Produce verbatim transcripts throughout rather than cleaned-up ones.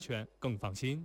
全更放心。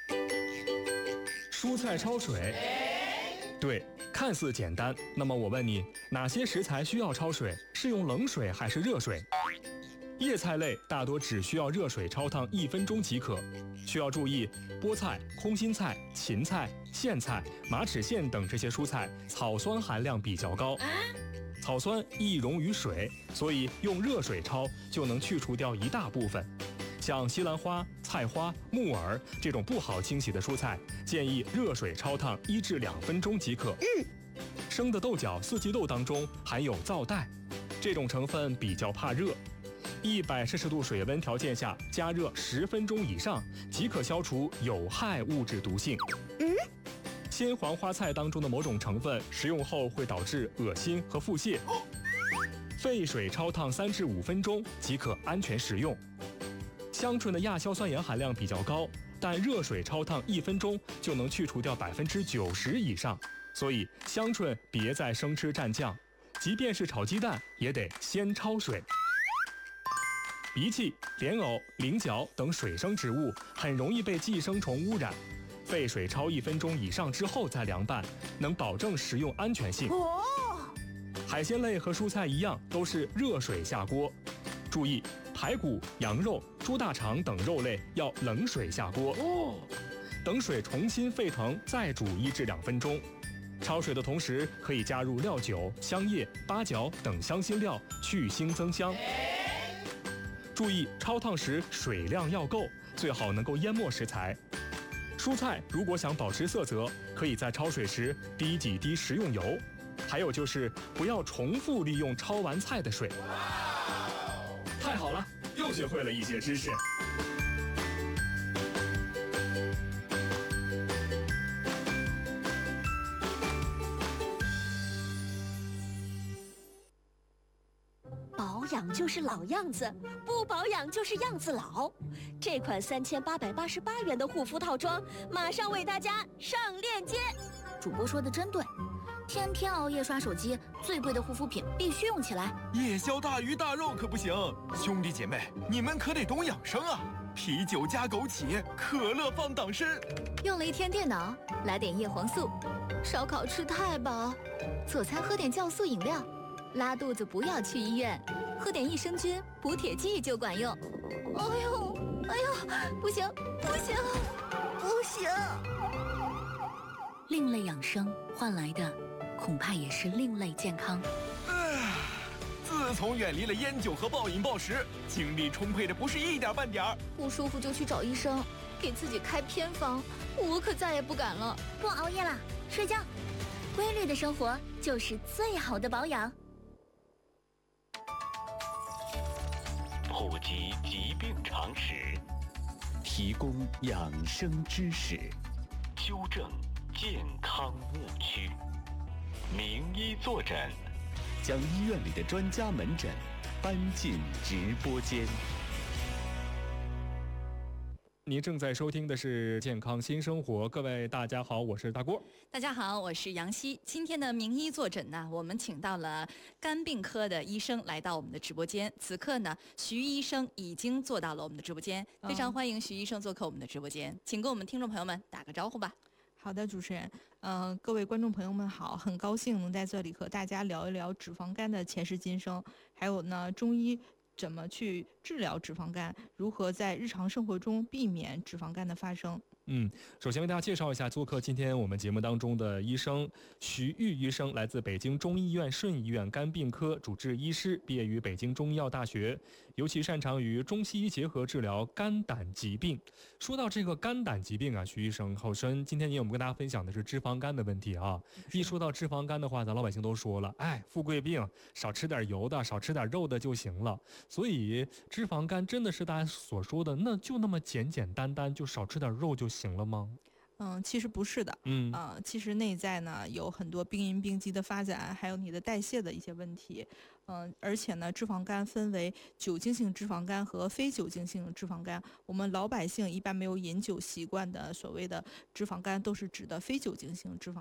蔬菜焯水，对，看似简单，那么我问你，哪些食材需要焯水？是用冷水还是热水？叶菜类大多只需要热水焯烫一分钟即可。需要注意，菠菜、空心菜、芹菜、苋菜、马齿苋等这些蔬菜草酸含量比较高，草酸易溶于水，所以用热水焯就能去除掉一大部分。像西兰花、菜花、木耳这种不好清洗的蔬菜，建议热水焯烫一至两分钟即可。 嗯， 生的豆角、四季豆当中含有皂带，这种成分比较怕热。一百摄氏度水温条件下加热十分钟以上，即可消除有害物质毒性。 嗯， 鲜黄花菜当中的某种成分食用后会导致恶心和腹泻，沸水焯烫三至五分钟即可安全食用。香椿的亚硝酸盐含量比较高，但热水焯烫一分钟就能去除掉百分之九十以上，所以香椿别再生吃蘸酱，即便是炒鸡蛋也得先焯水。荸荠、莲藕、菱角等水生植物很容易被寄生虫污染，沸水焯一分钟以上之后再凉拌，能保证食用安全性。 哦， 海鲜类和蔬菜一样，都是热水下锅。注意，排骨、羊肉、猪大肠等肉类要冷水下锅， 哦， 等水重新沸腾再煮一至两分钟。焯水的同时可以加入料酒、香叶、八角等香辛料，去腥增香。注意焯烫时水量要够，最好能够淹没食材。蔬菜如果想保持色泽，可以在焯水时滴几滴食用油。还有就是不要重复利用焯完菜的水。太好了，又学会了一些知识。 保养就是老样子，不保养就是样子老。这款三千八百八十八元的护肤套装，马上为大家上链接。 主播说的真对，天天熬夜刷手机，最贵的护肤品必须用起来。 夜宵大鱼大肉可不行，兄弟姐妹，你们可得懂养生啊！啤酒加枸杞，可乐放党参。 用了一天电脑，来点叶黄素。烧烤吃太饱，佐餐喝点酵素饮料。拉肚子不要去医院，喝点益生菌补铁剂就管用。哎呦，哎呦，不行，不行，不行！另类养生换来的，恐怕也是另类健康。 唉，自从远离了烟酒和暴饮暴食，精力充沛的不是一点半点儿。 不舒服就去找医生，给自己开偏方，我可再也不敢了。 不熬夜了，睡觉。规律的生活就是最好的保养。 普及疾病常识， 提供养生知识， 纠正健康误区。名医坐诊， 将医院里的专家门诊搬进直播间。 您正在收听的是健康新生活，各位大家好，我是大郭。 大家好，我是杨希。今天的名医坐诊呢，我们请到了肝病科的医生来到我们的直播间。此刻呢，徐医生已经坐到了我们的直播间，非常欢迎徐医生做客我们的直播间，请跟我们听众朋友们打个招呼吧。 好的，主持人，呃，各位观众朋友们好，很高兴能在这里和大家聊一聊脂肪肝的前世今生，还有呢，中医怎么去治疗脂肪肝，如何在日常生活中避免脂肪肝的发生。 嗯，首先为大家介绍一下做客今天我们节目当中的医生徐玉医生，来自北京中医院顺义院肝病科主治医师，毕业于北京中医药大学，尤其擅长于中西医结合治疗肝胆疾病。说到这个肝胆疾病啊，徐医生，好生今天我们跟大家分享的是脂肪肝的问题啊。一说到脂肪肝的话，咱老百姓都说了，哎，富贵病，少吃点油的，少吃点肉的就行了。所以脂肪肝真的是大家所说的那就那么简简单单，就少吃点肉就行了吗？ 嗯，其实不是的， 嗯， 呃，其实内在呢有很多病因病机的发展，还有你的代谢的一些问题，嗯、呃，而且呢，脂肪肝分为酒精性脂肪肝和非酒精性脂肪肝。我们老百姓一般没有饮酒习惯的所谓的脂肪肝，都是指的非酒精性脂肪肝。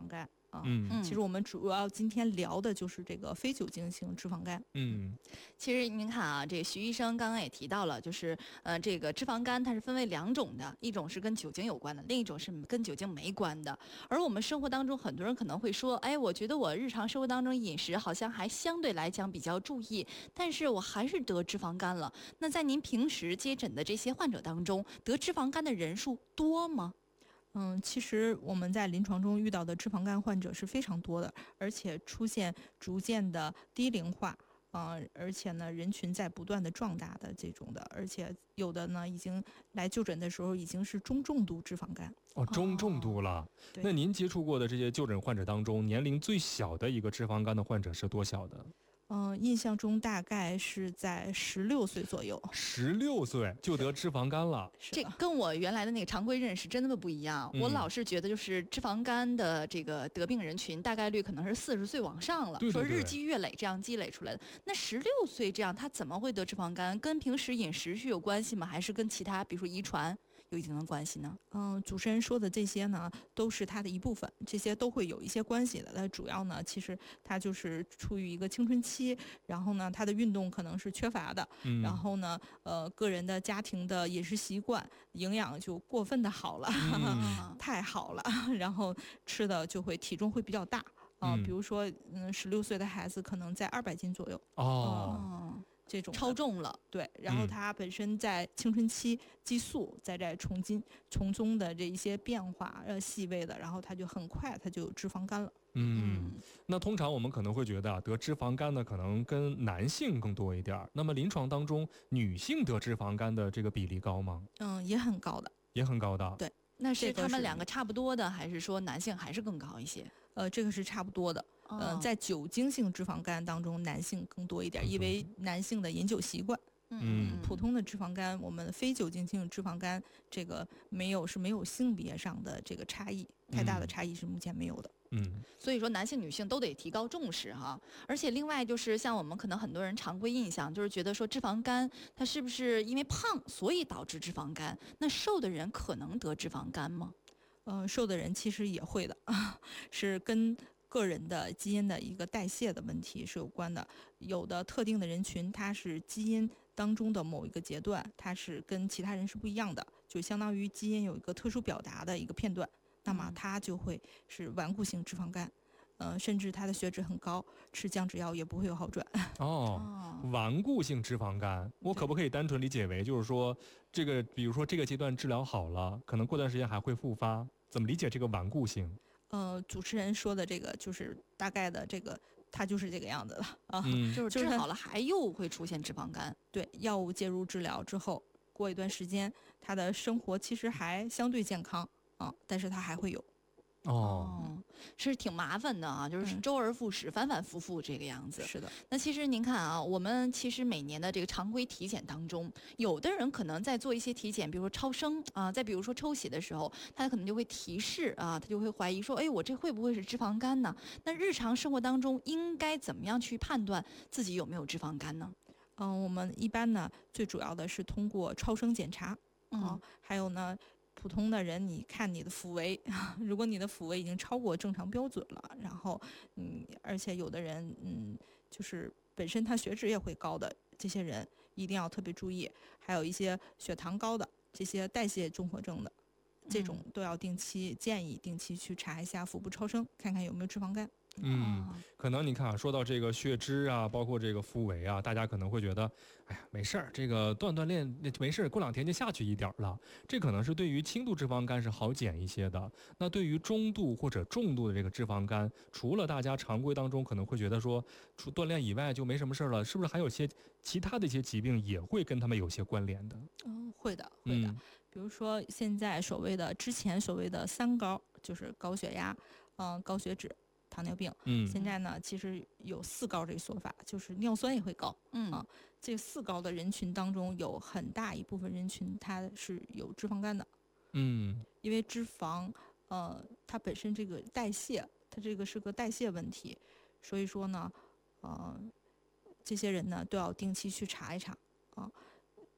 啊。 嗯其实我们主要今天聊的就是这个非酒精性脂肪肝。 嗯， 其实您看啊，这个徐医生刚刚也提到了，就是呃，这个脂肪肝它是分为两种的，一种是跟酒精有关的，另一种是跟酒精没关的。而我们生活当中，很多人可能会说，哎，我觉得我日常生活当中饮食好像还相对来讲比较注意，但是我还是得脂肪肝了。那在您平时接诊的这些患者当中，得脂肪肝的人数多吗？ 嗯，其实我们在临床中遇到的脂肪肝患者是非常多的，而且出现逐渐的低龄化，啊、而且呢，人群在不断的壮大的这种的，而且有的呢，已经来就诊的时候已经是中重度脂肪肝。 哦，中重度了。 对那您接触过的这些就诊患者当中，年龄最小的一个脂肪肝的患者是多小的？ 嗯、印象中大概是在十六岁左右。 十六岁就得脂肪肝了。 这是的， 跟我原来的那个常规认识真的不一样。我嗯老是觉得，就是脂肪肝的这个得病人群，大概率可能是四十岁往上了， 对对说日对积月累这样积累出来的。那十六岁这样，他怎么会得脂肪肝？跟平时饮食是有关系吗？还是跟其他，比如说遗传有一定的关系呢？ 嗯，主持人说的这些呢，都是它的一部分，这些都会有一些关系的。那主要呢，其实它就是处于一个青春期，然后呢，他的运动可能是缺乏的， 嗯， 然后呢，呃，个人的家庭的饮食习惯、营养就过分的好了， 嗯啊， 太好了，然后吃的就会体重会比较大啊、 嗯比如说，嗯，十六岁的孩子可能在二百斤左右， 哦， 哦， 这种的超重了。 对，然后嗯他本身在青春期激素在这重金从中的这一些变化，呃，细微的，然后他就很快他就有脂肪肝了。 嗯，那通常我们可能会觉得啊，得脂肪肝呢可能跟男性更多一点儿。那么临床当中，女性得脂肪肝的这个比例高吗？ 嗯，也很高的。 也很高的。 对那是这个是他们两个差不多的，还是说男性还是更高一些？ 呃，这个是差不多的。嗯、 哦在酒精性脂肪肝当中，男性更多一点， 更多因为男性的饮酒习惯。 嗯普通的脂肪肝，我们非酒精性脂肪肝这个没有是没有性别上的这个差异，太大的嗯差异是目前没有的。 嗯所以说男性女性都得提高重视哈。而且另外就是像我们可能很多人常规印象就是觉得说脂肪肝它是不是因为胖所以导致脂肪肝？那瘦的人可能得脂肪肝吗？ 呃，瘦的人其实也会的，是跟个人的基因的一个代谢的问题是有关的。有的特定的人群，它是基因当中的某一个阶段，它是跟其他人是不一样的，就相当于基因有一个特殊表达的一个片段，那么嗯它就会是顽固性脂肪肝。呃，甚至他的血脂很高，吃降脂药也不会有好转。 哦，顽固性脂肪肝，我可不可以单纯理解为就是说，这个比如说这个阶段治疗好了，可能过段时间还会复发？怎么理解这个顽固性？ 呃，主持人说的这个就是大概的这个，它就是这个样子了啊。 嗯就是就是它治好了还又会出现脂肪肝。 对，药物介入治疗之后，过一段时间，他的生活其实还相对健康啊，但是他还会有。 哦， 是挺麻烦的啊，就是嗯周而复始、反反复复这个样子。 是的， 那其实您看啊，我们其实每年的这个常规体检当中，有的人可能在做一些体检，比如说超声啊，再比如说抽血的时候，他可能就会提示啊，他就会怀疑说，哎，我这会不会是脂肪肝呢？那日常生活当中应该怎么样去判断自己有没有脂肪肝呢？ 嗯、我们一般呢，最主要的是通过超声检查啊、 嗯还有呢。普通的人，你看你的腹围，如果你的腹围已经超过正常标准了，然后，嗯，而且有的人，嗯，就是本身他血脂也会高的，这些人一定要特别注意。还有一些血糖高的，这些代谢综合症的，这种都要定期建议定期去查一下腹部超声，看看有没有脂肪肝。 嗯， 啊可能你看啊，说到这个血脂啊，包括这个腹围啊，大家可能会觉得，哎呀，没事儿，这个锻锻炼那没事儿，过两天就下去一点儿了。这可能是对于轻度脂肪肝是好减一些的。那对于中度或者重度的这个脂肪肝，除了大家常规当中可能会觉得说，除锻炼以外就没什么事儿了，是不是还有些其他的一些疾病也会跟他们有些关联的？ 嗯，会的，会的。 嗯比如说现在所谓的之前所谓的三高，就是高血压，嗯、高血脂、糖尿病。 嗯现在呢，其实有四高这个说法，就是尿酸也会高。 嗯啊这四高的人群当中，有很大一部分人群他是有脂肪肝的， 嗯因为脂肪，呃，它本身这个代谢，它这个是个代谢问题，所以说呢，呃，这些人呢都要定期去查一查啊。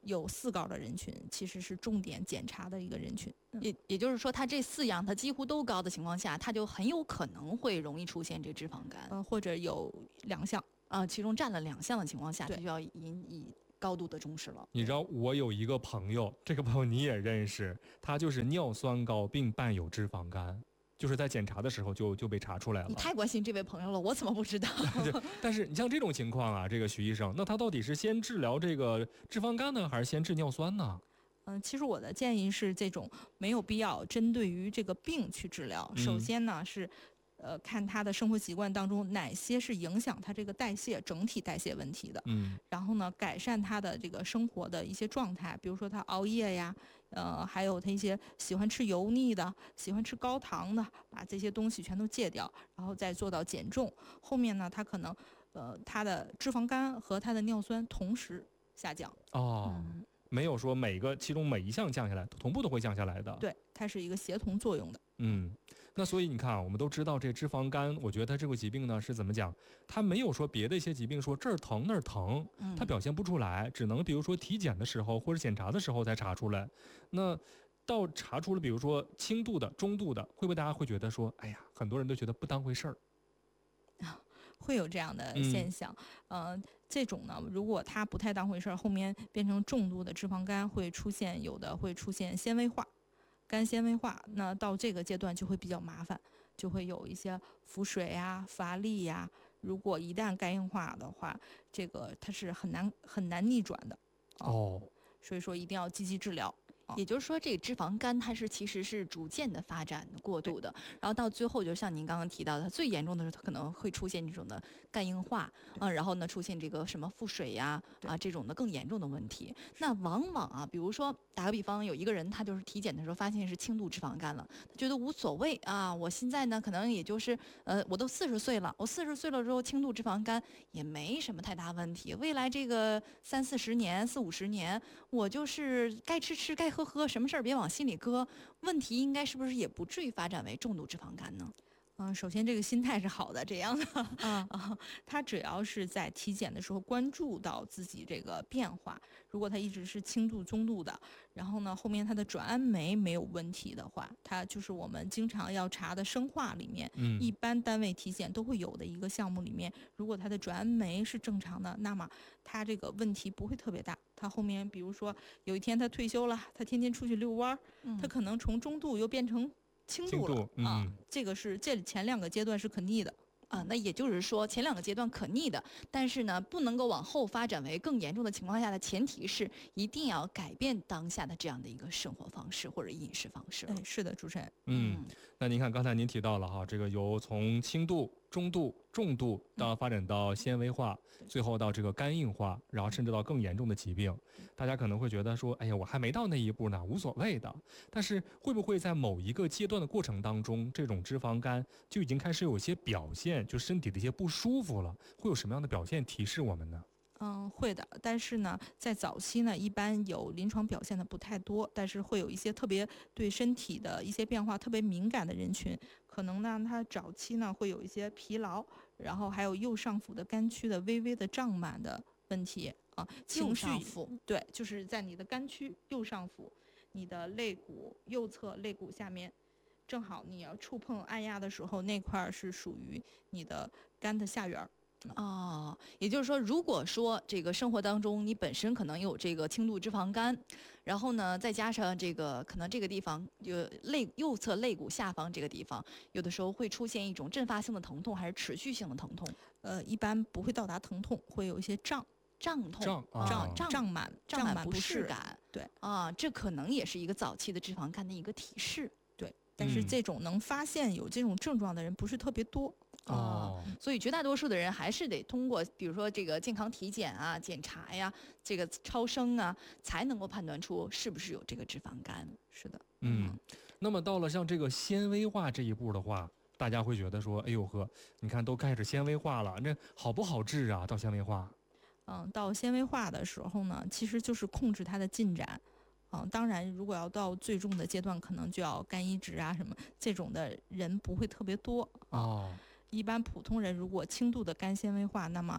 有四高的人群，其实是重点检查的一个人群。嗯、 也也就是说，它这四样它几乎都高的情况下，它就很有可能会容易出现这个脂肪肝， 呃，或者有两项啊、呃，其中占了两项的情况下，它对就要引以高度的重视了。 你知道我有一个朋友，这个朋友你也认识，他就是尿酸高并伴有脂肪肝。就是在检查的时候就就被查出来了。 你太关心这位朋友了，我怎么不知道？ 但是你像这种情况啊，这个徐医生，那他到底是先治疗这个脂肪肝呢，还是先治尿酸呢？ 嗯，其实我的建议是，这种没有必要针对于这个病去治疗。首先呢是。呃，看他的生活习惯当中哪些是影响他这个代谢整体代谢问题的， 嗯， 然后呢，改善他的这个生活的一些状态，比如说他熬夜呀，呃，还有他一些喜欢吃油腻的、喜欢吃高糖的，把这些东西全都戒掉，然后再做到减重。后面呢，他可能呃，他的脂肪肝和他的尿酸同时下降。 哦。嗯，没有说每个其中每一项降下来，同步都会降下来的。 对，它是一个协同作用的。 嗯，那所以你看啊，我们都知道这脂肪肝，我觉得它这个疾病呢是怎么讲？它没有说别的一些疾病说这儿疼那儿疼，它表现不出来，只能比如说体检的时候或者检查的时候才查出来。那到查出了，比如说轻度的、中度的，会不会大家会觉得说，哎呀，很多人都觉得不当回事儿？ 会有这样的现象，嗯、呃，这种呢，如果它不太当回事儿，后面变成重度的脂肪肝，会出现有的会出现纤维化，肝纤维化，那到这个阶段就会比较麻烦，就会有一些腹水呀、乏力呀。如果一旦肝硬化的话，这个它是很难很难逆转的。 哦， 所以说一定要积极治疗。 也就是说，这个脂肪肝它是其实是逐渐的发展过度的，然后到最后，就像您刚刚提到的，它最严重的时候，它可能会出现这种的肝硬化，嗯，然后呢出现这个什么腹水呀啊这种的更严重的问题。那往往啊，比如说打个比方，有一个人他就是体检的时候发现是轻度脂肪肝了，他觉得无所谓啊，我现在呢可能也就是呃我都四十岁了，我四十岁了之后轻度脂肪肝也没什么太大问题，未来这个三四十年、四五十年，我就是该吃吃该喝。喝喝什么事儿别往心里搁，问题应该是不是也不至于发展为重度脂肪肝呢？ 嗯、呃，首先这个心态是好的，这样的啊，啊他只要是在体检的时候关注到自己这个变化，如果他一直是轻度、中度的，然后呢后面他的转氨酶没有问题的话，他就是我们经常要查的生化里面，嗯，一般单位体检都会有的一个项目里面，如果他的转氨酶是正常的，那么他这个问题不会特别大。他后面比如说有一天他退休了，他天天出去遛弯儿，嗯，他可能从中度又变成轻度了， 嗯、 啊，这个是这前两个阶段是可逆的。 啊，那也就是说前两个阶段可逆的，但是呢，不能够往后发展为更严重的情况下的前提是一定要改变当下的这样的一个生活方式或者饮食方式。 哎，是的，主持人。 嗯，那您看刚才您提到了哈，这个由从轻度、中度、重度到发展到纤维化，嗯、最后到这个肝硬化，然后甚至到更严重的疾病，大家可能会觉得说，哎呀，我还没到那一步呢，无所谓的。但是会不会在某一个阶段的过程当中，这种脂肪肝就已经开始有一些表现？就身体的一些不舒服了，会有什么样的表现提示我们呢？ 嗯，会的，但是呢，在早期呢，一般有临床表现的不太多，但是会有一些特别对身体的一些变化特别敏感的人群，可能呢，他早期呢会有一些疲劳，然后还有右上腹的肝区的微微的胀满的问题啊，情绪对，就是在你的肝区右上腹，你的肋骨右侧肋骨下面。正好你要触碰按压的时候，那块是属于你的肝的下缘。 哦，也就是说，如果说这个生活当中你本身可能有这个轻度脂肪肝，然后呢，再加上这个可能这个地方就肋右侧肋骨下方这个地方，有的时候会出现一种阵发性的疼痛，还是持续性的疼痛？ 呃，一般不会到达疼痛，会有一些胀。 胀痛、 胀、 胀、 胀胀满、 胀满不适感， 对啊，这可能也是一个早期的脂肪肝的一个提示。 对，但是这种能发现有这种症状的人不是特别多。 哦， 所以绝大多数的人还是得通过，比如说这个健康体检啊、检查呀、这个超声啊，才能够判断出是不是有这个脂肪肝。 是的， 嗯。那么到了像这个纤维化这一步的话，大家会觉得说，哎呦呵，你看都开始纤维化了，这好不好治啊？到纤维化？ 嗯，到纤维化的时候呢，其实就是控制它的进展。嗯，当然，如果要到最重的阶段，可能就要肝移植啊什么，这种的人不会特别多。 哦。 一般普通人如果轻度的肝纤维化，那么，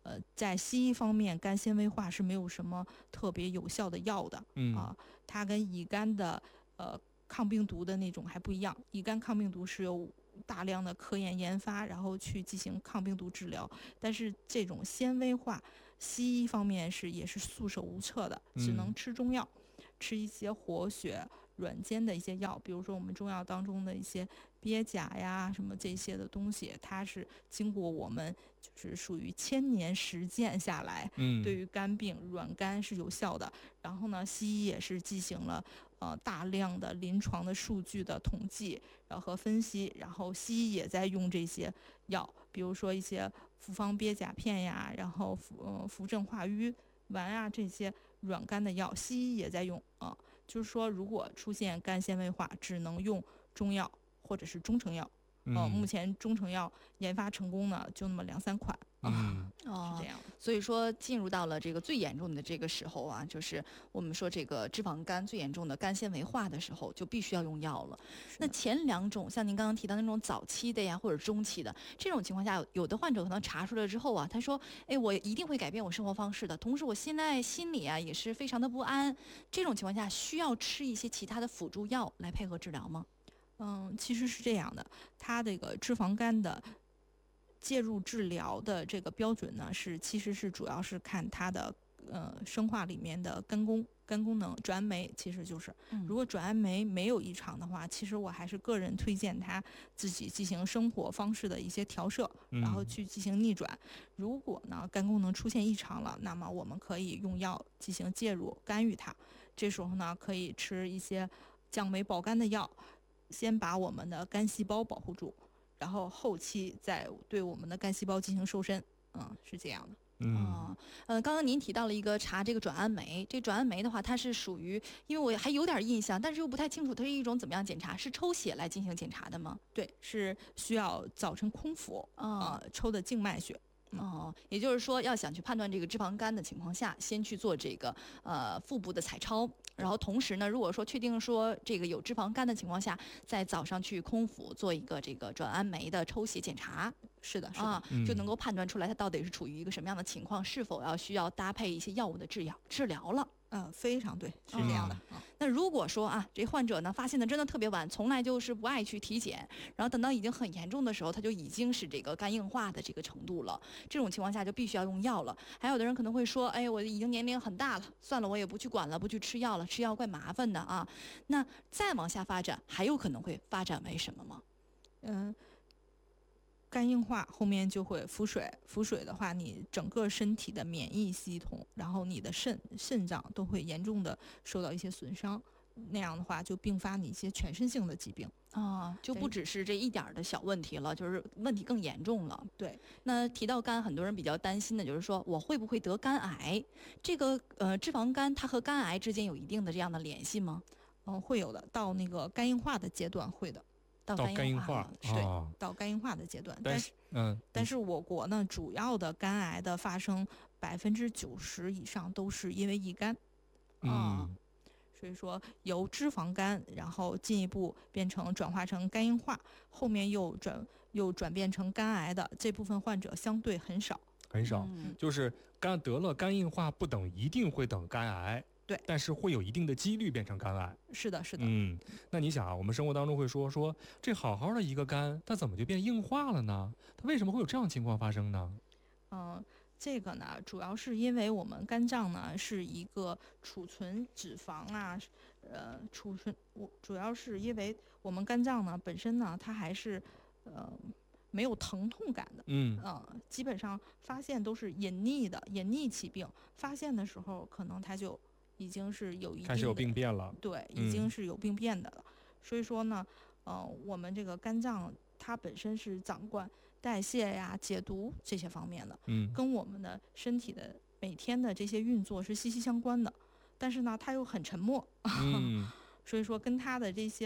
呃，在西医方面，肝纤维化是没有什么特别有效的药的， 嗯啊，它跟乙肝的呃抗病毒的那种还不一样。乙肝抗病毒是有大量的科研研发，然后去进行抗病毒治疗，但是这种纤维化，西医方面是也是束手无策的，只能嗯吃中药，吃一些活血软坚的一些药，比如说我们中药当中的一些鳖甲呀什么这些的东西，它是经过我们就是属于千年实践下来， 嗯， 对于肝病软肝是有效的。然后呢，西医也是进行了呃大量的临床的数据的统计，然后和分析，然后西医也在用这些药，比如说一些复方鳖甲片呀，然后扶呃扶正化瘀丸啊这些软肝的药，西医也在用啊。就是说，如果出现肝纤维化，只能用中药或者是中成药。 嗯呃，目前中成药研发成功呢，就那么两三款啊， 嗯哦是这样的。 所以说，进入到了这个最严重的这个时候啊，就是我们说这个脂肪肝最严重的肝纤维化的时候，就必须要用药了。那前两种，像您刚刚提到那种早期的呀，或者中期的这种情况下，有的患者可能查出来之后啊，他说：“哎，我一定会改变我生活方式的，同时我现在心里啊也是非常的不安。”这种情况下，需要吃一些其他的辅助药来配合治疗吗？ 嗯，其实是这样的，它这个脂肪肝的介入治疗的这个标准呢，是其实是主要是看它的呃生化里面的肝功肝功能转氨酶，其实就是嗯如果转氨酶没有异常的话，其实我还是个人推荐他自己进行生活方式的一些调摄，然后嗯去进行逆转。如果呢肝功能出现异常了，那么我们可以用药进行介入干预它。这时候呢，可以吃一些降酶保肝的药，先把我们的肝细胞保护住，然后后期再对我们的肝细胞进行瘦身。嗯，是这样的。 嗯哦，呃，刚刚您提到了一个查这个转氨酶，这转氨酶的话，它是属于，因为我还有点印象，但是又不太清楚，它是一种怎么样检查？是抽血来进行检查的吗？ 对，是需要早晨空腹啊、 哦呃抽的静脉血。 哦，也就是说，要想去判断这个脂肪肝的情况下，先去做这个呃腹部的彩超，然后同时呢，如果说确定说这个有脂肪肝的情况下，在早上去空腹做一个这个转氨酶的抽血检查。 是的，是的。 啊， 嗯就能够判断出来它到底是处于一个什么样的情况，是否要需要搭配一些药物的治疗治疗了。 嗯、非常对，是这样的。嗯那如果说啊，这患者呢发现的真的特别晚，从来就是不爱去体检，然后等到已经很严重的时候，他就已经是这个肝硬化的这个程度了。这种情况下就必须要用药了。还有的人可能会说，哎，我已经年龄很大了，算了，我也不去管了，不去吃药了，吃药怪麻烦的啊。那再往下发展，还有可能会发展为什么吗？ 嗯、肝硬化后面就会腹水，腹水的话，你整个身体的免疫系统，然后你的肾肾脏都会严重的受到一些损伤，那样的话就并发你一些全身性的疾病。 啊，就不对只是这一点儿的小问题了，就是问题更严重了。 对， 那提到肝，很多人比较担心的就是说，我会不会得肝癌？这个呃，脂肪肝它和肝癌之间有一定的这样的联系吗？ 嗯、会有的，到那个肝硬化的阶段会的， 到到肝硬化化了， 对啊， 到肝硬化的阶段， 但是但是嗯， 但是我国呢，主要的肝癌的发生百分之九十以上都是因为乙肝。 啊嗯所以说，由脂肪肝，然后进一步变成转化成肝硬化，后面又转又转变成肝癌的这部分患者相对很少。 很少， 嗯就是肝得了肝硬化不等一定会等肝癌， 对但是会有一定的几率变成肝癌。 是的，是的。 嗯，那你想啊，我们生活当中会说说这好好的一个肝，它怎么就变硬化了呢？它为什么会有这样情况发生呢？ 嗯、这个呢，主要是因为我们肝脏呢是一个储存脂肪啊，呃，储存我主要是因为我们肝脏呢本身呢它还是呃没有疼痛感的。 嗯嗯，基本上发现都是隐匿的，隐匿起病，发现的时候可能它就已经是有一定的开始有病变了。 对，已经嗯是有病变的了。所以说呢，呃，我们这个肝脏它本身是掌管代谢呀、解毒这些方面的， 嗯跟我们的身体的每天的这些运作是息息相关的。但是呢，它又很沉默， 嗯所以说跟它的这些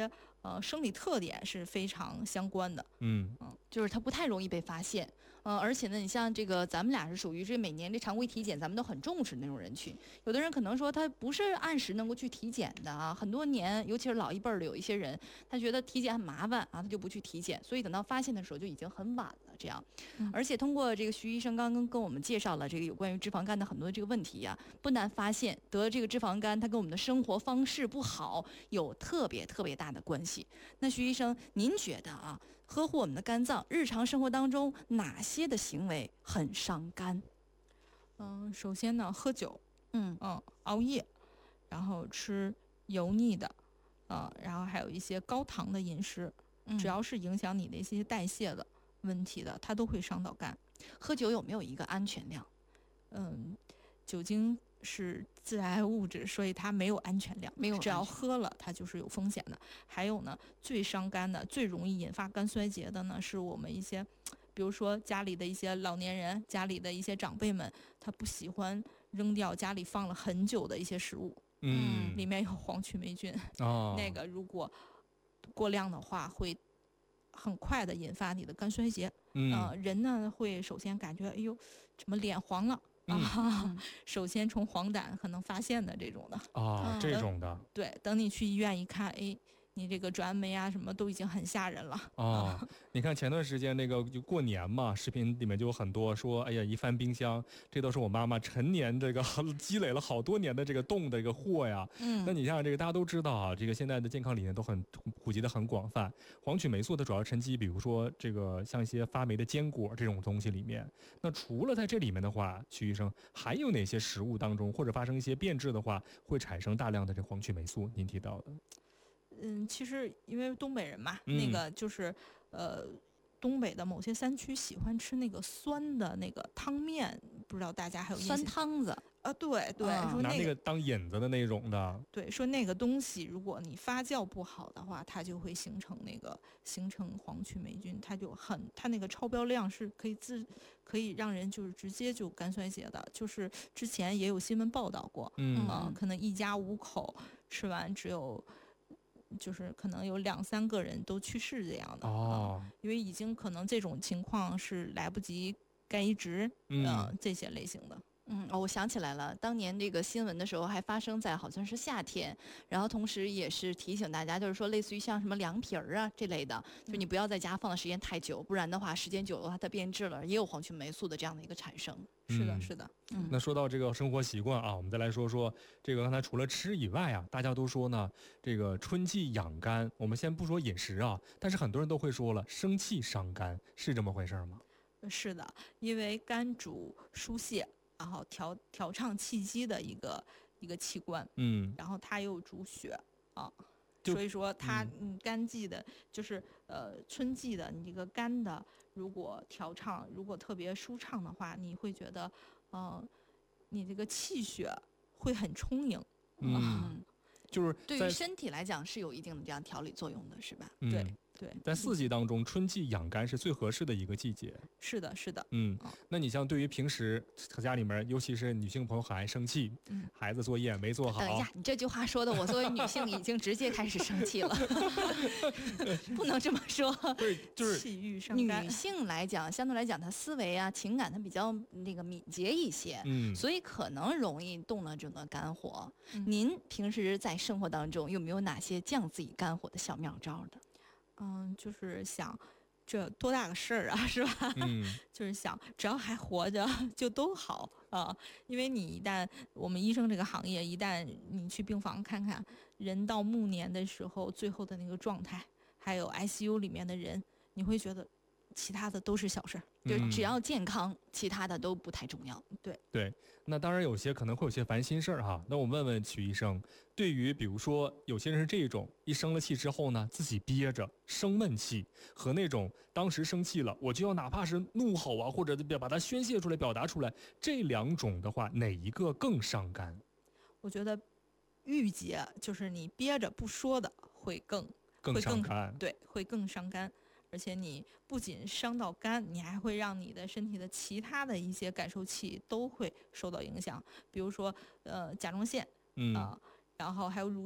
呃生理特点是非常相关的。 嗯就是它不太容易被发现。呃，而且呢，你像这个，咱们俩是属于这每年这常规体检，咱们都很重视那种人群。有的人可能说他不是按时能够去体检的啊，很多年，尤其是老一辈儿的有一些人，他觉得体检很麻烦啊，他就不去体检，所以等到发现的时候就已经很晚了。这样， 嗯而且通过这个徐医生刚刚跟我们介绍了这个有关于脂肪肝的很多这个问题呀、不难发现得这个脂肪肝，它跟我们的生活方式不好有特别特别大的关系。那徐医生，您觉得啊？呵护我们的肝脏，日常生活当中哪些的行为很伤肝？ 嗯，首先呢，喝酒， 嗯嗯，熬夜，然后吃油腻的，啊、然后还有一些高糖的饮食， 嗯只要是影响你的一些代谢的问题的，它都会伤到肝。 喝酒有没有一个安全量？ 嗯，酒精是致癌物质，所以它没有安全量， 没有只要安全喝了，它就是有风险的。还有呢，最伤肝的、最容易引发肝衰竭的呢，是我们一些，比如说家里的一些老年人、家里的一些长辈们，他不喜欢扔掉家里放了很久的一些食物， 嗯里面有黄曲霉菌， 哦， 那个如果过量的话，会很快的引发你的肝衰竭。 嗯呃，人呢会首先感觉，哎呦，怎么脸黄了？ 嗯啊，首先从黄疸可能发现的这种的， 啊嗯这种的对，等你去医院一看，哎，你这个转氨酶啊什么都已经很吓人了。 啊，你看前段时间那个就过年嘛，视频里面就有很多说，哎呀，一翻冰箱，这都是我妈妈陈年这个积累了好多年的这个冻的这个货呀。 嗯那你像这个大家都知道啊，这个现在的健康理念都很普及的很广泛。黄曲霉素的主要沉积，比如说这个像一些发霉的坚果这种东西里面。那除了在这里面的话，徐医生还有哪些食物当中或者发生一些变质的话，会产生大量的这黄曲霉素？您提到的。 嗯，其实因为东北人嘛， 嗯那个就是呃，东北的某些山区喜欢吃那个酸的那个汤面，不知道大家还有印酸象汤子， 啊？对对， 啊说那个拿那个当引子的那种的。 对，说那个东西，如果你发酵不好的话，它就会形成那个形成黄曲霉菌，它就很，它那个超标量是可以自可以让人就是直接就肝衰竭的，就是之前也有新闻报道过， 嗯啊、可能一家五口吃完只有。就是可能有两三个人都去世这样的， 哦啊因为已经可能这种情况是来不及肝移植， 嗯呃这些类型的。 嗯，哦，我想起来了，当年这个新闻的时候还发生在好像是夏天，然后同时也是提醒大家，就是说类似于像什么凉皮儿啊这类的，就你不要在家放的时间太久，不然的话时间久的话它变质了，也有黄曲霉素的这样的一个产生。 是的， 嗯是的。 嗯那说到这个生活习惯啊，我们再来说说这个刚才除了吃以外啊，大家都说呢，这个春季养肝。我们先不说饮食啊，但是很多人都会说了，生气伤肝，是这么回事吗？ 是的，因为肝主疏泄，然后调调畅气机的一个一个器官， 嗯， 然后它又主血啊， 就所以说它嗯嗯肝季的，就是呃春季的你这个肝的，如果调畅，如果特别舒畅的话，你会觉得呃你这个气血会很充盈。 嗯， 嗯， 就是对于在身体来讲是有一定的这样调理作用的，是吧？ 嗯对对， 在四季当中，春季养肝是最合适的一个季节。 是的，是的， 嗯哦， 那你像对于平时家里面，尤其是女性朋友很爱生气， 嗯孩子作业没做好， 等一下，你这句话说的，我作为女性已经直接开始生气了，不能这么说。 对，就是气郁伤女肝。 性来讲，相对来讲，她思维啊、情感，她比较那个敏捷一些， 嗯， 所以可能容易动了这个肝火。 嗯您平时在生活当中有没有哪些降自己肝火的小妙招的？ 嗯，就是想这多大个事儿啊，是吧？ 嗯就是想只要还活着就都好啊，因为你一旦我们医生这个行业，一旦你去病房看看人到暮年的时候最后的那个状态，还有 I C U 里面的人，你会觉得其他的都是小事儿。 嗯就只要健康，其他的都不太重要。 对，那当然有些可能会有些烦心事儿哈。那我问问曲医生，对于比如说有些人是这种，一生了气之后呢，自己憋着生闷气，和那种当时生气了，我就要哪怕是怒吼啊，或者表把它宣泄出来、表达出来，这两种的话，哪一个更伤肝？ 我觉得郁结就是你憋着不说的会更更会更伤肝？ 对，会更伤肝。而且你不仅伤到肝，你还会让你的身体的其他的一些感受器都会受到影响，比如说呃甲状腺嗯啊、然后还有乳腺，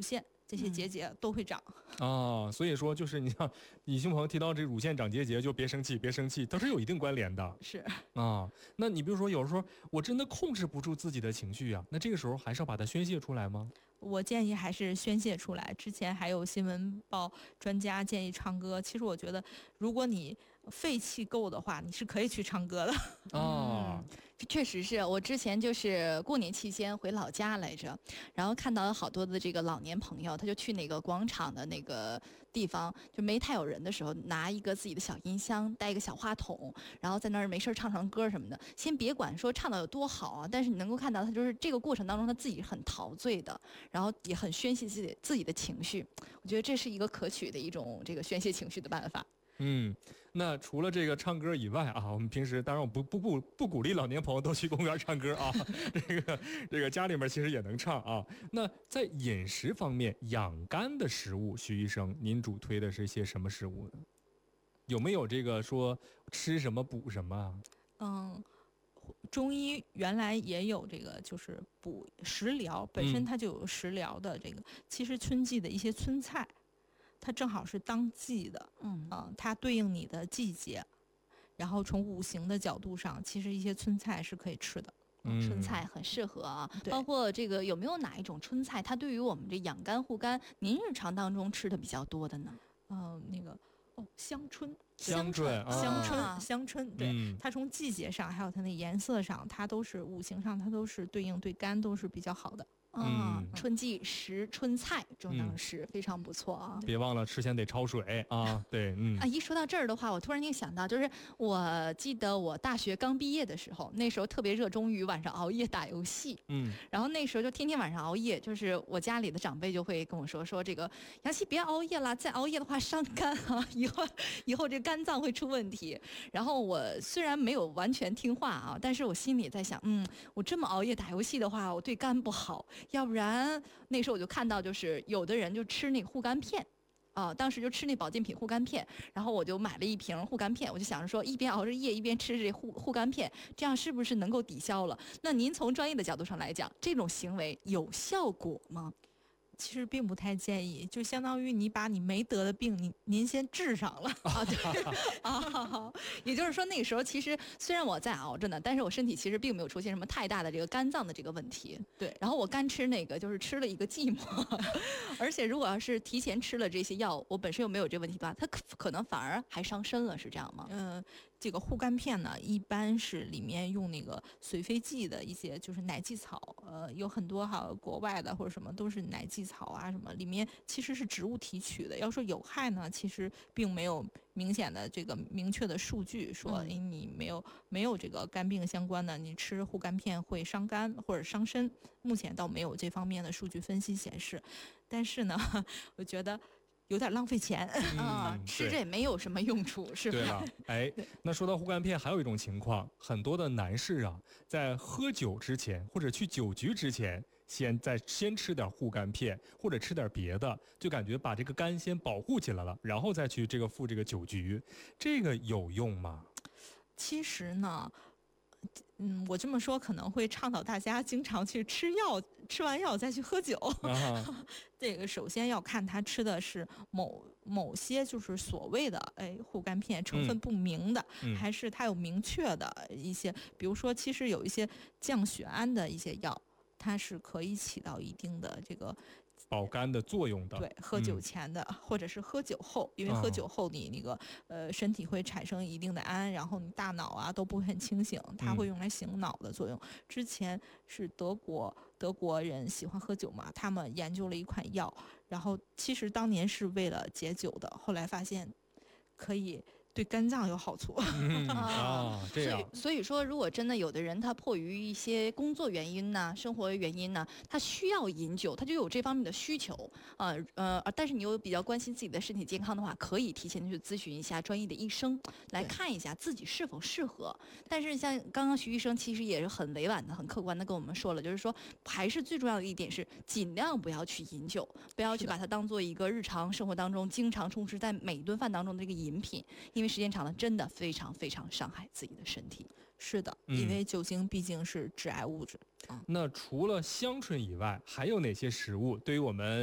这些结节都会长。 啊，所以说就是你像李兴鹏提到这乳腺长结节，就别生气，别生气，都是有一定关联的。 是啊，那你比如说有时候我真的控制不住自己的情绪啊，那这个时候还是要把它宣泄出来吗？ 我建议还是宣泄出来。之前还有新闻报专家建议唱歌，其实我觉得，如果你肺气够的话，你是可以去唱歌的。 啊、 嗯，确实是我之前就是过年期间回老家来着，然后看到有好多的这个老年朋友，他就去那个广场的那个地方，就没太有人的时候，拿一个自己的小音箱，带一个小话筒，然后在那儿没事唱唱歌什么的。先别管说唱的有多好啊，但是你能够看到他就是这个过程当中他自己很陶醉的，然后也很宣泄自己自己的情绪。我觉得这是一个可取的一种这个宣泄情绪的办法。 嗯，那除了这个唱歌以外啊，我们平时当然我不不不不鼓励老年朋友都去公园唱歌啊，这个这个家里面其实也能唱啊。那在饮食方面，养肝的食物，徐医生，您主推的是一些什么食物呢？有没有这个说吃什么补什么啊？ 嗯，中医原来也有这个，就是补食疗，本身它就有食疗的这个。嗯、其实春季的一些春菜，它正好是当季的， 嗯啊、呃，它对应你的季节。然后从五行的角度上，其实一些春菜是可以吃的。 嗯、春菜很适合啊， 对包括这个有没有哪一种春菜，它对于我们这养肝护肝，您日常当中吃的比较多的呢？ 嗯、呃，那个哦，香春。 香椿， 香椿， 啊、 香椿，对、嗯，它从季节上，还有它的颜色上，它都是五行上，它都是对应对肝都是比较好的。 啊、 嗯， 春季食春菜正当时、嗯、非常不错啊！ 别忘了吃前得焯水啊，对，嗯啊，一说到这儿的话，我突然间想到，就是我记得我大学刚毕业的时候，那时候特别热衷于晚上熬夜打游戏， 嗯， 然后那时候就天天晚上熬夜，就是我家里的长辈就会跟我说说这个杨希别熬夜了，再熬夜的话伤肝啊，以后以后这肝脏会出问题。然后我虽然没有完全听话啊，但是我心里在想，嗯，我这么熬夜打游戏的话，我对肝不好。要不然那时候我就看到，就是有的人就吃那个护肝片，啊、呃，当时就吃那保健品护肝片，然后我就买了一瓶护肝片，我就想着说一边熬着夜一边吃这护护肝片，这样是不是能够抵消了？那您从专业的角度上来讲，这种行为有效果吗？ 其实并不太建议，就相当于你把你没得的病，你您先治上了啊，对啊，也就是说那个时候其实虽然我在熬着呢，但是我身体其实并没有出现什么太大的这个肝脏的这个问题。 对， 然后我干吃那个就是吃了一个寂寞，而且如果要是提前吃了这些药，我本身又没有这个问题的话，它可可能反而还伤身了，是这样吗？ 嗯、呃。这个护肝片呢，一般是里面用那个水飞蓟的一些，就是奶蓟草，呃，有很多哈国外的或者什么都是奶蓟草啊什么，里面其实是植物提取的。要说有害呢，其实并没有明显的这个明确的数据说，哎，你没有没有这个肝病相关的，你吃护肝片会伤肝或者伤身，目前倒没有这方面的数据分析显示。但是呢，我觉得有点浪费钱啊、嗯，吃着也没有什么用处，是吧？ 对了，哎，那说到护肝片，还有一种情况，很多的男士啊，在喝酒之前或者去酒局之前，先在先吃点护肝片，或者吃点别的，就感觉把这个肝先保护起来了，然后再去这个赴这个酒局，这个有用吗？ 其实呢。嗯，我这么说可能会倡导大家经常去吃药，吃完药再去喝酒。啊、这个首先要看他吃的是某某些就是所谓的哎护肝片成分不明的， 嗯、 还是它有明确的一些，比如说其实有一些降血氨的一些药，它是可以起到一定的这个。 保肝的作用的， 对，喝酒前的、嗯、或者是喝酒后，因为喝酒后你那个、哦、呃身体会产生一定的氨，然后你大脑啊都不会很清醒，它会用来醒脑的作用。嗯、之前是德国德国人喜欢喝酒嘛，他们研究了一款药，然后其实当年是为了解酒的，后来发现可以。对肝脏有好处、 嗯、啊，这样。 所以，所以说，如果真的有的人他迫于一些工作原因呢、生活原因呢，他需要饮酒，他就有这方面的需求啊，呃, 呃，但是你又比较关心自己的身体健康的话，可以提前去咨询一下专业的医生，来看一下自己是否适合。但是像刚刚徐医生其实也是很委婉的、很客观的跟我们说了，就是说，还是最重要的一点是，尽量不要去饮酒，不要去把它当做一个日常生活当中经常充斥在每一顿饭当中的这个饮品。因为时间长了，真的非常非常伤害自己的身体。 是的，嗯、因为酒精毕竟是致癌物质。 那除了香椿以外，还有哪些食物对于我们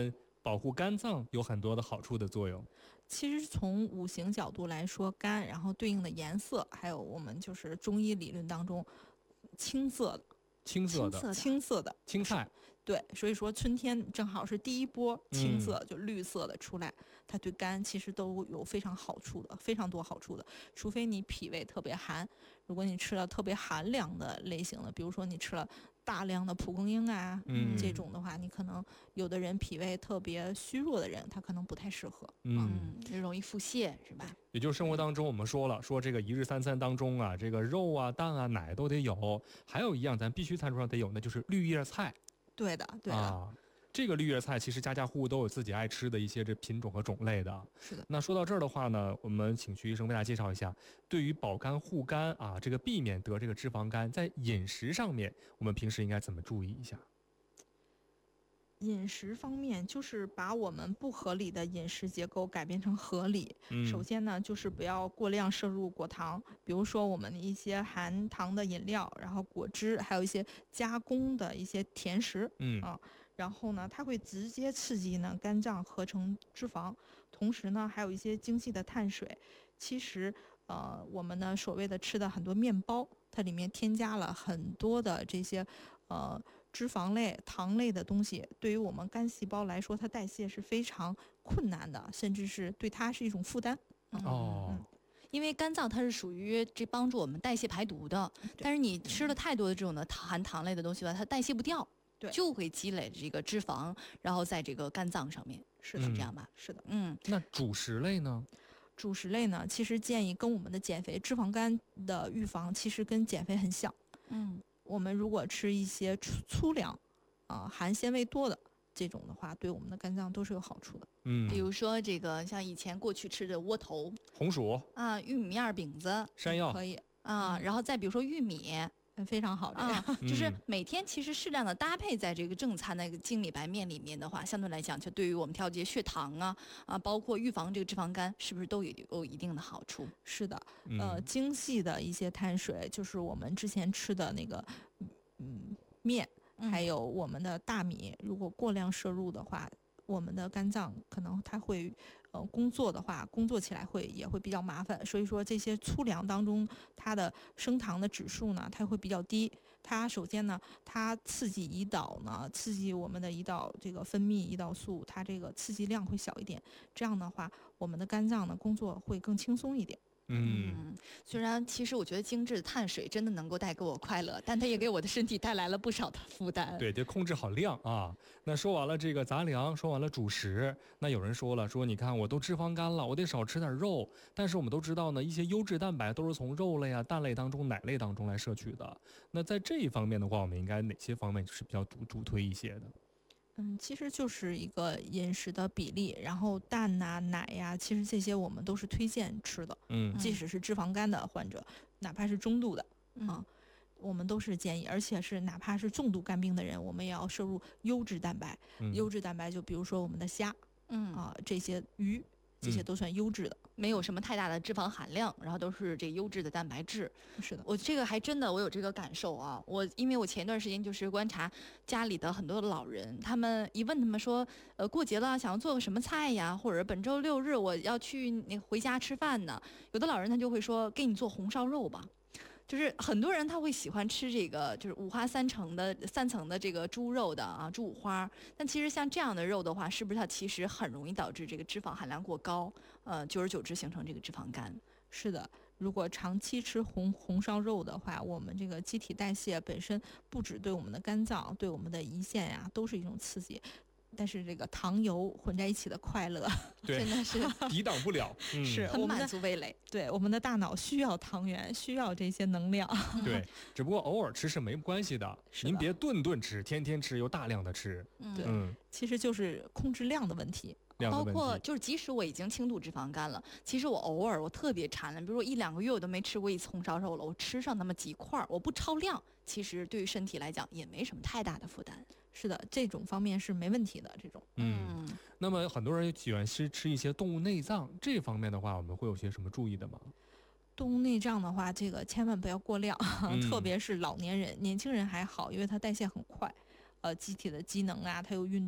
保护肝脏有很多的好处的作用。 其实从五行角度来说，肝然后对应的颜色，还有我们就是中医理论当中青色的、 青色的、 青色的青菜。 对，所以说春天正好是第一波青色， 嗯、 就绿色的出来，它对肝其实都有非常好处的，非常多好处的。除非你脾胃特别寒，如果你吃了特别寒凉的类型的，比如说你吃了大量的蒲公英啊， 嗯、 这种的话，你可能有的人脾胃特别虚弱的人，他可能不太适合， 嗯，嗯容易腹泻是吧？ 也就是生活当中我们说了，说这个一日三餐当中啊，这个肉啊、蛋啊、奶都得有，还有一样咱必须餐桌上得有，那就是绿叶菜。 对的，对的。 啊，这个绿叶菜其实家家户户都有自己爱吃的一些这品种和种类的。 是的。 那说到这儿的话呢，我们请徐医生为大家介绍一下，对于保肝护肝啊，这个避免得这个脂肪肝，在饮食上面，我们平时应该怎么注意一下？ 饮食方面，就是把我们不合理的饮食结构改变成合理。 嗯、 首先呢，就是不要过量摄入果糖，比如说我们的一些含糖的饮料，然后果汁，还有一些加工的一些甜食。 嗯啊，然后呢，它会直接刺激呢肝脏合成脂肪，同时呢，还有一些精细的碳水。其实，呃，我们呢所谓的吃的很多面包，它里面添加了很多的这些，呃。脂肪类、糖类的东西，对于我们肝细胞来说，它代谢是非常困难的，甚至是对它是一种负担。 嗯、 哦、 嗯，因为肝脏它是属于这帮助我们代谢排毒的，但是你吃了太多的这种的含糖类的东西吧，它代谢不掉， 对， 就会积累这个脂肪，然后在这个肝脏上面， 是的， 是这样吧？ 是的， 嗯。 那主食类呢？ 主食类呢，其实建议跟我们的减肥脂肪肝的预防，其实跟减肥很像。 嗯， 我们如果吃一些粗粗粮。啊，含纤维多的这种的话，对我们的肝脏都是有好处的。 嗯， 比如说这个像以前过去吃的窝头、 红薯啊、玉米面饼子、 山药可以啊， 嗯、 然后再比如说玉米， 非常好啊， 嗯、 就是每天其实适量的搭配在这个正餐的精米白面里面的话，相对来讲，就对于我们调节血糖啊啊，包括预防这个脂肪肝，是不是都有有一定的好处？ 是的， 嗯、 呃，精细的一些碳水，就是我们之前吃的那个嗯面。还有我们的大米，如果过量摄入的话，我们的肝脏可能它会，呃，工作的话，工作起来会也会比较麻烦。所以说这些粗粮当中，它的升糖的指数呢，它会比较低。它首先呢，它刺激胰岛呢，刺激我们的胰岛这个分泌胰岛素，它这个刺激量会小一点。这样的话，我们的肝脏呢工作会更轻松一点。 嗯， 虽然其实我觉得精致的碳水真的能够带给我快乐，但它也给我的身体带来了不少的负担。 对，得控制好量啊。那说完了这个杂粮，说完了主食，那有人说了，说你看我都脂肪肝了，我得少吃点肉。但是我们都知道呢，一些优质蛋白都是从肉类啊、蛋类当中、奶类当中来摄取的。那在这一方面的话，我们应该哪些方面是比较主主推一些的？ 嗯，其实就是一个饮食的比例，然后蛋呐、奶呀、啊，其实这些我们都是推荐吃的。 嗯， 即使是脂肪肝的患者，哪怕是中度的、 嗯、 啊，我们都是建议，而且是哪怕是重度肝病的人，我们也要摄入优质蛋白。 嗯、 优质蛋白就比如说我们的虾， 嗯啊，这些鱼，这些都算优质的。 嗯，没有什么太大的脂肪含量，然后都是这优质的蛋白质。 是的， 我这个还真的我有这个感受啊。我因为我前一段时间就是观察家里的很多的老人，他们一问他们说，呃，过节了想要做个什么菜呀，或者本周六日我要去那回家吃饭呢，有的老人他就会说，给你做红烧肉吧。就是很多人他会喜欢吃这个，就是五花三层的三层的这个猪肉的啊，猪五花。但其实像这样的肉的话，是不是它其实很容易导致这个脂肪含量过高？呃，久而久之形成这个脂肪肝。 是的，如果长期吃红红烧肉的话，我们这个机体代谢本身不只对我们的肝脏、对我们的胰腺呀、啊，都是一种刺激。但是这个糖油混在一起的快乐， 对， 真的是抵挡不了， 嗯、是很满足味蕾。 对，我们的大脑需要糖原，需要这些能量。 对，只不过偶尔吃是没关系的，您别顿顿吃，天天吃又大量的吃。 嗯，对，嗯、其实就是控制量的问题。 包括就是即使我已经轻度脂肪肝了，其实我偶尔我特别馋了，比如说一两个月我都没吃过一次红烧肉了，我吃上那么几块，我不超量，其实对于身体来讲也没什么太大的负担。 是的，这种方面是没问题的。这种， 嗯，那么很多人喜欢吃吃一些动物内脏，这方面的话，我们会有些什么注意的吗？ 动物内脏的话，这个千万不要过量，嗯、特别是老年人，年轻人还好，因为他代谢很快，呃，机体的机能啊，他有运动。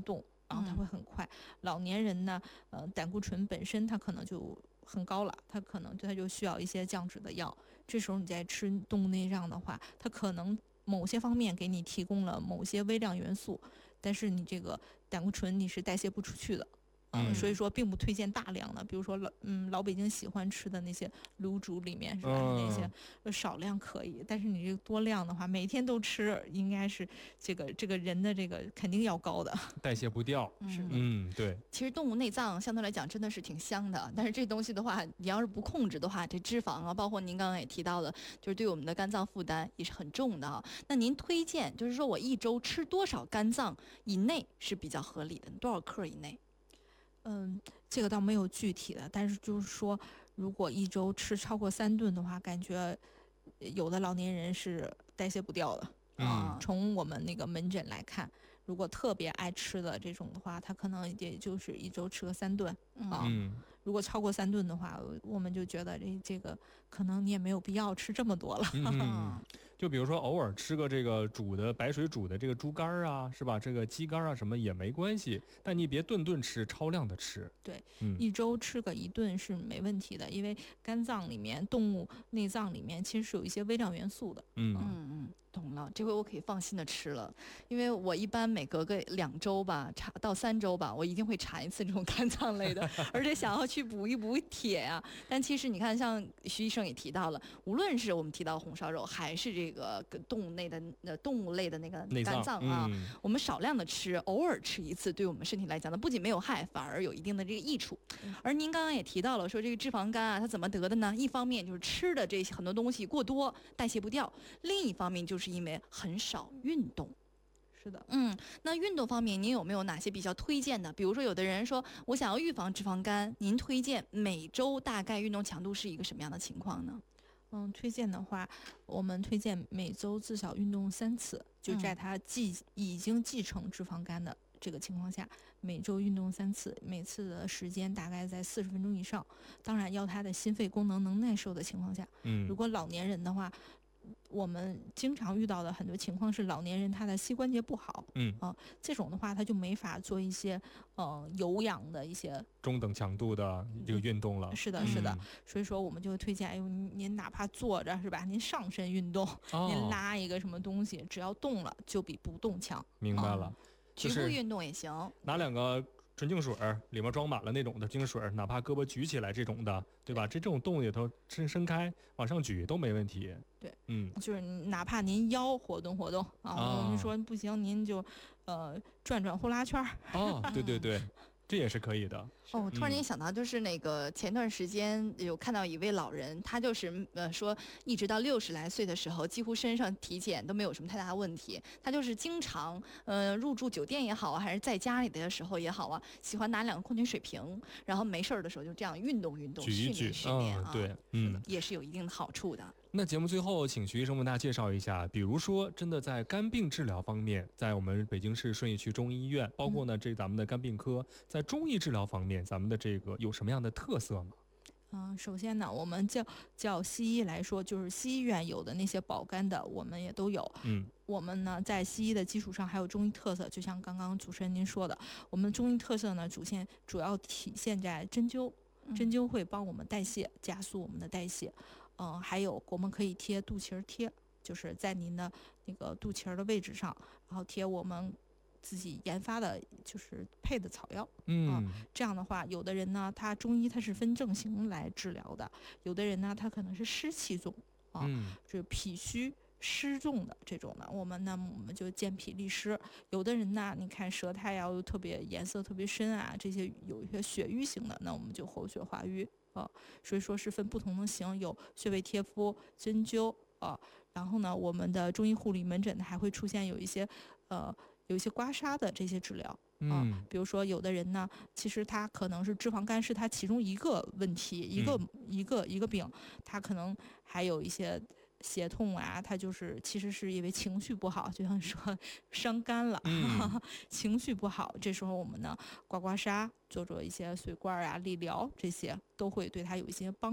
然后它会很快。老年人呢，呃，胆固醇本身它可能就很高了，它可能它就需要一些降脂的药。这时候你再吃动物内脏的话，它可能某些方面给你提供了某些微量元素，但是你这个胆固醇你是代谢不出去的。嗯， 嗯所以说并不推荐大量的，比如说老嗯老北京喜欢吃的那些卤煮里面是吧？ 嗯那些呃少量可以，但是你这个多量的话，每天都吃，应该是这个这个人的这个肯定要高的。 代谢不掉。 是嗯，对， 其实动物内脏相对来讲真的是挺香的，但是这东西的话，你要是不控制的话，这脂肪啊，包括您刚刚也提到的，就是对我们的肝脏负担也是很重的啊。那您推荐就是说我一周吃多少肝脏以内是比较合理的？多少克以内？ 嗯，这个倒没有具体的，但是就是说，如果一周吃超过三顿的话，感觉有的老年人是代谢不掉的。 嗯从我们那个门诊来看，如果特别爱吃的这种的话，他可能也就是一周吃个三顿啊。 嗯， 如果超过三顿的话，我们就觉得这这个可能你也没有必要吃这么多了。 嗯，就比如说偶尔吃个这个煮的白水煮的这个猪肝儿啊，是吧？这个鸡肝儿啊什么也没关系，但你别顿顿吃，超量的吃。 对， 嗯一周吃个一顿是没问题的，因为肝脏里面、动物内脏里面其实是有一些微量元素的。 嗯嗯嗯，懂了，这回我可以放心的吃了，因为我一般每隔个两周吧，查到三周吧，我一定会查一次这种肝脏类的，而且想要去补一补铁呀、但其实你看，像徐医生也提到了，无论是我们提到红烧肉，还是这个跟动物类的呃动物类的那个内肝脏啊， 嗯我们少量的吃，偶尔吃一次，对我们身体来讲呢，不仅没有害，反而有一定的这个益处。而您刚刚也提到了，说这个脂肪肝啊，它怎么得的呢？一方面就是吃的这些很多东西过多，代谢不掉；另一方面就是因为很少运动。 是的， 嗯，那运动方面，您有没有哪些比较推荐的？比如说，有的人说我想要预防脂肪肝，您推荐每周大概运动强度是一个什么样的情况呢？ 嗯，推荐的话，我们推荐每周至少运动三次，就在嗯他继已经继承脂肪肝的这个情况下，每周运动三次，每次的时间大概在四十分钟以上。当然，要他的心肺功能能耐受的情况下。 嗯如果老年人的话，我们经常遇到的很多情况是老年人他的膝关节不好， 嗯啊、这种的话他就没法做一些呃有氧的一些。 中等强度的这个运动了。 是的，是的， 嗯所以说我们就会推荐，哎呦，您您哪怕坐着是吧，您上身运动， 哦您拉一个什么东西，只要动了就比不动强。 明白了，就是局部运动也行。 拿两个纯净水儿，里面装满了那种的净水儿，哪怕胳膊举起来这种的，对吧？这这种动里头伸伸开往上举都没问题。 对， 嗯， 就是哪怕您腰活动活动啊， 啊我们说不行，您就呃转转呼啦圈儿。 哦，对对对，这也是可以的。 哦，我突然嗯间想到，就是那个前段时间有看到一位老人，他就是呃说，一直到六十来岁的时候，几乎身上体检都没有什么太大的问题。他就是经常呃入住酒店也好啊，还是在家里的时候也好啊，喜欢拿两个矿泉水瓶，然后没事儿的时候就这样运动运动， 举一举训练训练啊， 嗯对嗯也是有一定的好处的。 那节目最后，请徐医生为大家介绍一下，比如说，真的在肝病治疗方面，在我们北京市顺义区中医医院，包括呢这咱们的肝病科，在中医治疗方面，咱们的这个有什么样的特色吗？ 嗯，首先呢，我们叫叫西医来说，就是西医院有的那些保肝的，我们也都有。 嗯我们呢，在西医的基础上还有中医特色，就像刚刚主持人您说的，我们中医特色呢，主现主要体现在针灸，针灸会帮我们代谢，加速我们的代谢。嗯、还有我们可以贴肚脐儿贴，就是在您的那个肚脐儿的位置上，然后贴我们自己研发的，就是配的草药。 嗯这样的话，有的人呢，他中医他是分症型来治疗的，有的人呢，他可能是湿气重啊， 嗯就是脾虚湿重的这种的，我们呢我们就健脾利湿。有的人呢，你看舌苔呀又特别颜色特别深啊，这些有一些血瘀型的，那我们就活血化瘀啊。所以说是分不同的型，有穴位贴敷、针灸啊。然后呢，我们的中医护理门诊还会出现有一些呃有一些刮痧的这些治疗。啊， 嗯比如说有的人呢，其实他可能是脂肪肝是他其中一个问题，一个、 嗯一个一个病，他可能还有一些胁痛啊，他就是其实是因为情绪不好，就像说伤肝了， 嗯情绪不好，这时候我们呢刮刮痧，做做一些水罐啊、理疗这些，都会对他有一些帮助。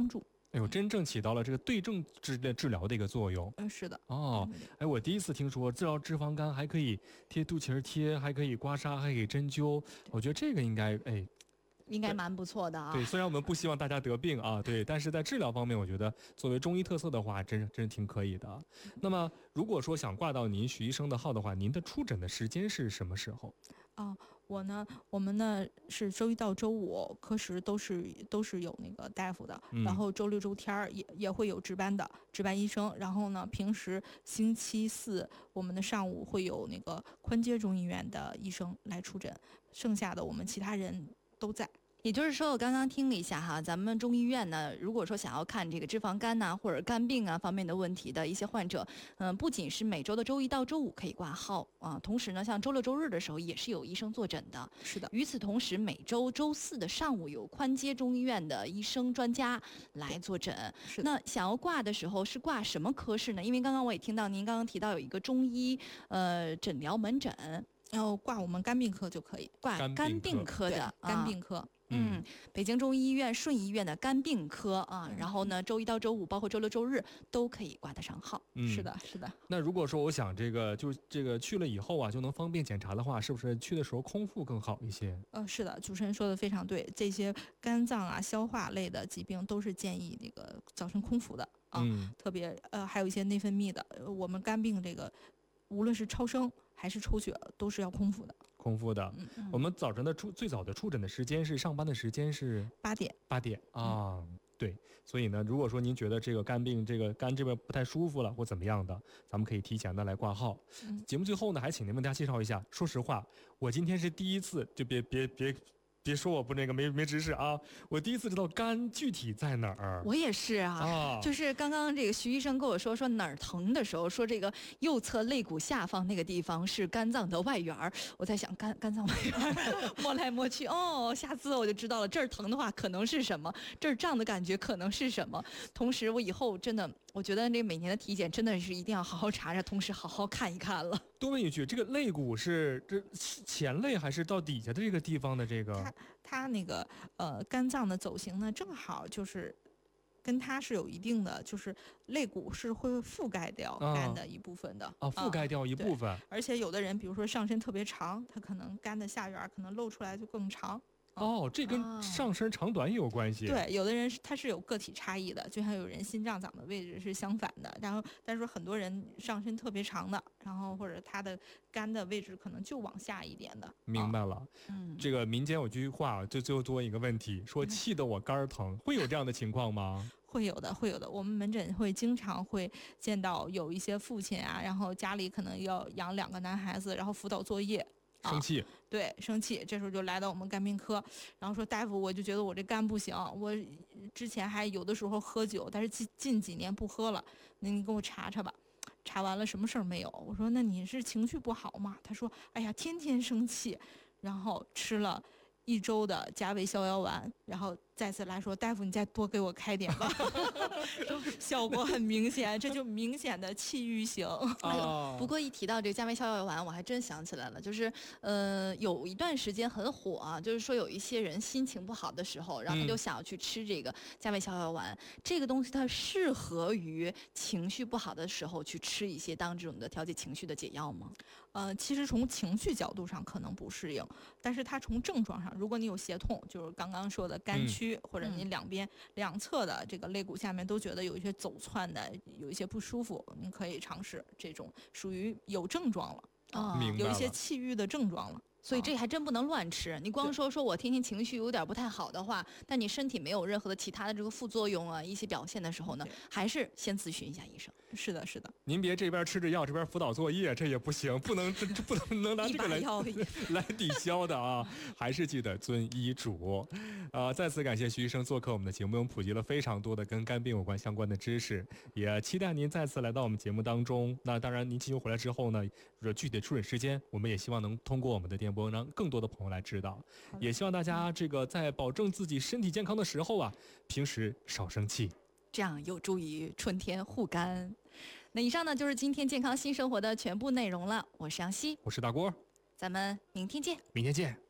哎呦，真正起到了这个对症治治疗的一个作用。 嗯，是的。 哦，哎，我第一次听说治疗脂肪肝还可以贴肚脐儿贴，还可以刮痧，还可以针灸。我觉得这个应该哎。 应该蛮不错的啊。 对，虽然我们不希望大家得病啊，对，但是在治疗方面，我觉得作为中医特色的话，真真挺可以的。那么，如果说想挂到您徐医生的号的话，您的出诊的时间是什么时候？ 哦，我呢，我们呢是周一到周五科室都是都是有那个大夫的， 嗯、 然后周六周天儿也也会有值班的值班医生，然后呢，平时星期四我们的上午会有那个宽街中医院的医生来出诊，剩下的我们其他人都在。 也就是说，我刚刚听了一下哈，咱们中医院呢，如果说想要看这个脂肪肝呐、啊、或者肝病啊方面的问题的一些患者，嗯、呃，不仅是每周的周一到周五可以挂号啊，同时呢，像周六周日的时候也是有医生坐诊的。 是的。 与此同时，每周周四的上午有宽街中医院的医生专家来坐诊。 是的。 那想要挂的时候是挂什么科室呢？因为刚刚我也听到您刚刚提到有一个中医呃诊疗门诊。 然后挂我们肝病科就可以， 挂肝病科的肝病科。 嗯，北京中医医院顺医院的肝病科啊，然后呢，周一到周五，包括周六周日都可以挂得上号。 嗯， 是的，是的。 那如果说我想这个就这个去了以后啊，就能方便检查的话，是不是去的时候空腹更好一些？ 呃，是的，主持人说的非常对，这些肝脏啊、消化类的疾病都是建议那个早晨空腹的啊， 嗯、 特别呃还有一些内分泌的，我们肝病这个无论是超声还是抽血都是要空腹的。 空腹的， 嗯嗯、 我们早晨的出最早的出诊的时间是上班的时间是八点， 八点啊，嗯、对，所以呢，如果说您觉得这个肝病这个肝这边不太舒服了或怎么样的，咱们可以提前的来挂号。 嗯、 节目最后呢，还请您为大家介绍一下。说实话，我今天是第一次，就别别别。别说我不那个没没知识啊！我第一次知道肝具体在哪儿。 我也是啊， 啊就是刚刚这个徐医生跟我说说哪儿疼的时候，说这个右侧肋骨下方那个地方是肝脏的外缘儿。我在想肝肝脏外缘儿，摸来摸去，哦，下次我就知道了，这儿疼的话可能是什么，这儿胀的感觉可能是什么。同时，我以后真的，我觉得这每年的体检真的是一定要好好查查，同时好好看一看了。 多问一句，这个肋骨是这前肋还是到底下的这个地方的这个？ 它它那个呃肝脏的走形呢，正好就是跟它是有一定的，就是肋骨是会覆盖掉肝的一部分的啊，覆盖掉一部分。 啊、而且有的人，比如说上身特别长，他可能肝的下缘可能露出来就更长。 哦，这跟上身长短也有关系。 对，有的人是它是有个体差异的，就像有人心脏长的位置是相反的，然后但是说很多人上身特别长的，然后或者他的肝的位置可能就往下一点的。 明白了。 嗯， 这个民间有句话，就最后多一个问题，说气得我肝疼，会有这样的情况吗？ 会有的，会有的。我们门诊会经常会见到有一些父亲啊，然后家里可能要养两个男孩子，然后辅导作业。 生气、啊， 对，生气，这时候就来到我们肝病科，然后说大夫，我就觉得我这肝不行，我之前还有的时候喝酒，但是近近几年不喝了，那你给我查查吧。查完了什么事儿没有？我说那你是情绪不好吗？他说哎呀，天天生气，然后吃了一周的加味逍遥丸，然后再次来说大夫，你再多给我开点吧。效果很明显，这就明显的气郁型。 哦、 不过一提到这个加味逍遥丸，我还真想起来了，就是呃有一段时间很火啊，就是说有一些人心情不好的时候，然后他就想要去吃这个加味逍遥丸。嗯、这个东西它适合于情绪不好的时候去吃一些当这种的调节情绪的解药吗？ 呃，其实从情绪角度上可能不适应，但是它从症状上，如果你有胁痛，就是刚刚说的肝区，嗯、或者你两边、嗯、两侧的这个肋骨下面都觉得有一些走窜的，有一些不舒服，你可以尝试这种属于有症状了啊， 明白了， 有一些气郁的症状了。 所以这还真不能乱吃。你光说说我天天情绪有点不太好的话，但你身体没有任何的其他的这个副作用啊，一些表现的时候呢，还是先咨询一下医生。 是的，是的。 您别这边吃着药，这边辅导作业，这也不行，不能这这不能能拿这个来来抵消的啊！还是记得遵医嘱。啊、呃，再次感谢徐医生做客我们的节目，我们普及了非常多的跟肝病有关相关的知识，也期待您再次来到我们节目当中。那当然，您进修回来之后呢，具体的出诊时间，我们也希望能通过我们的电波，让更多的朋友来知道。也希望大家这个在保证自己身体健康的时候啊，平时少生气。 这样有助于春天护肝。那以上呢就是今天健康新生活的全部内容了。我是杨希， 我是大郭， 咱们明天见。 明天见。